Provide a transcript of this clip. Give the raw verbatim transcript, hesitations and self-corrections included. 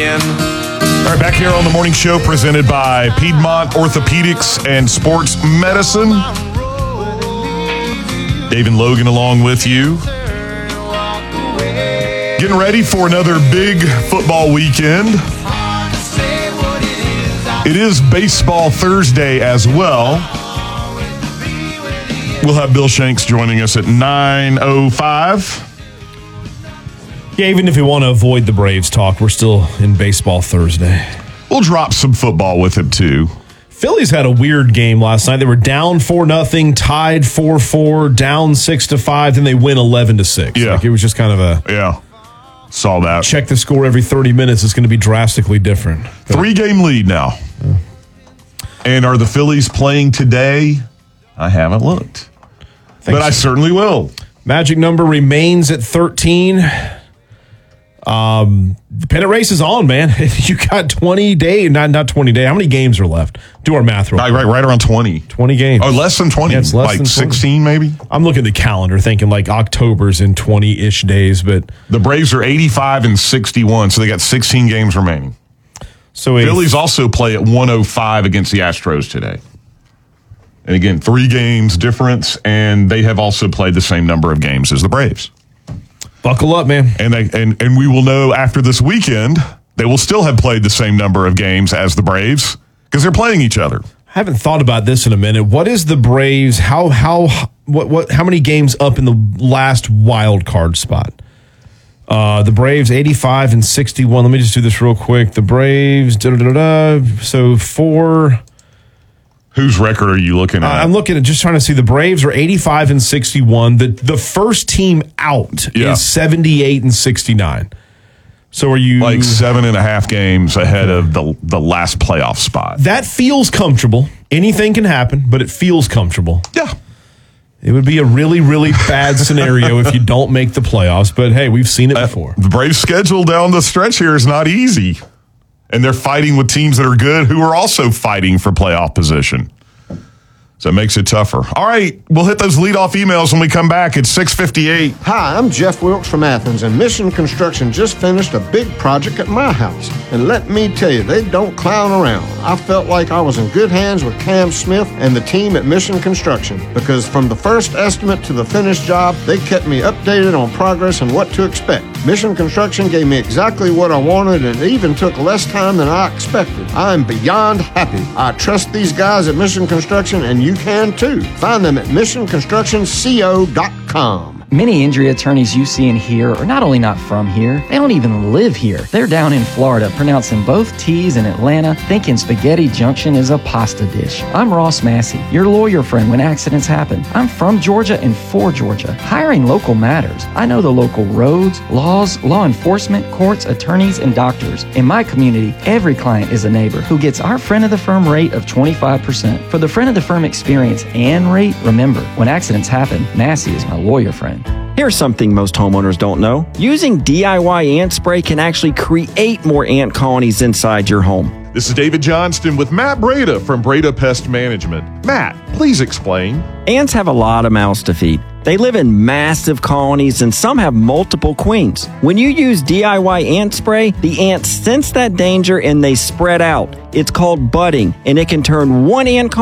again. All right, back here on the morning show presented by Piedmont Orthopedics and Sports Medicine. Dave and Logan along with you. Getting ready for another big football weekend. It is Baseball Thursday as well. We'll have Bill Shanks joining us at nine oh five. Yeah, even if we want to avoid the Braves talk, we're still in Baseball Thursday. We'll drop some football with him, too. Phillies had a weird game last night. They were down four nothing, tied four four, down six to five, then they win eleven to six. Yeah. Like, it was just kind of a... Yeah, saw that. Check the score every thirty minutes. It's going to be drastically different. But, Three-game lead now. Yeah. And are the Phillies playing today? I haven't looked. But so. I certainly will. Magic number remains at thirteen. Um, the pennant race is on, man. You got twenty days, not not twenty days. How many games are left? Do our math real quick. Right, right around twenty. twenty games. Oh, less than twenty. Yeah, it's less like than sixteen, maybe? I'm looking at the calendar thinking like October's in twenty-ish days, but... The Braves are eighty-five and sixty-one, so they got sixteen games remaining. So Phillies also play at one oh five against the Astros today. And again, three games difference, and they have also played the same number of games as the Braves. Buckle up, man. And they and, and we will know after this weekend, they will still have played the same number of games as the Braves because they're playing each other. I haven't thought about this in a minute. What is the Braves? How how what what? How many games up in the last wild card spot? Uh, the Braves eighty-five and sixty-one. Let me just do this real quick. The Braves, da, da, da, da, so four. Whose record are you looking at? Uh, I'm looking at just trying to see. The Braves are eighty-five and sixty-one. The the first team out yeah. is seventy-eight and sixty-nine. So are you like seven and a half games ahead of the the last playoff spot? That feels comfortable. Anything can happen, but it feels comfortable. Yeah. It would be a really, really bad scenario if you don't make the playoffs. But hey, we've seen it before. Uh, the Braves' schedule down the stretch here is not easy. And they're fighting with teams that are good who are also fighting for playoff position. So it makes it tougher. All right, we'll hit those leadoff emails when we come back at six fifty-eight. Hi, I'm Jeff Wilkes from Athens, and Mission Construction just finished a big project at my house. And let me tell you, they don't clown around. I felt like I was in good hands with Cam Smith and the team at Mission Construction, because from the first estimate to the finished job, they kept me updated on progress and what to expect. Mission Construction gave me exactly what I wanted, and it even took less time than I expected. I'm beyond happy. I trust these guys at Mission Construction, and you You can too. Find them at mission construction co dot com. Many injury attorneys you see and hear are not only not from here, they don't even live here. They're down in Florida, pronouncing both T's in Atlanta, thinking Spaghetti Junction is a pasta dish. I'm Ross Massey, your lawyer friend when accidents happen. I'm from Georgia and for Georgia. Hiring local matters. I know the local roads, laws, law enforcement, courts, attorneys, and doctors. In my community, every client is a neighbor who gets our friend of the firm rate of twenty-five percent. For the friend of the firm experience and rate, remember, when accidents happen, Massey is my lawyer friend. Here's something most homeowners don't know. Using D I Y ant spray can actually create more ant colonies inside your home. This is David Johnston with Matt Breda from Breda Pest Management. Matt, please explain. Ants have a lot of mouths to feed. They live in massive colonies and some have multiple queens. When you use D I Y ant spray, the ants sense that danger and they spread out. It's called budding, and it can turn one ant colony